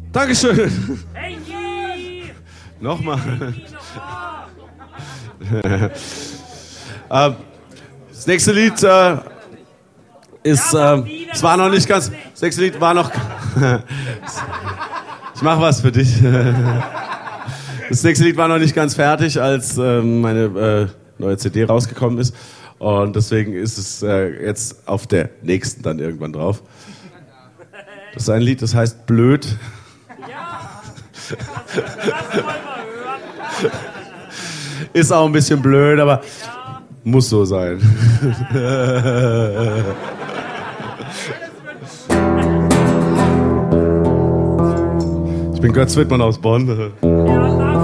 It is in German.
Dankeschön. Hey, Nochmal. Das nächste Lied ist, es war noch nicht ganz, das nächste Lied war noch, ich mach was für dich. Das nächste Lied war noch nicht ganz fertig, als meine neue CD rausgekommen ist. Und deswegen ist es jetzt auf der nächsten dann irgendwann drauf. Das ist ein Lied, das heißt Blöd. Ja. Das wollen wir hören. Ist auch ein bisschen blöd, aber muss so sein. Ich bin Götz Wittmann aus Bonn. Ja,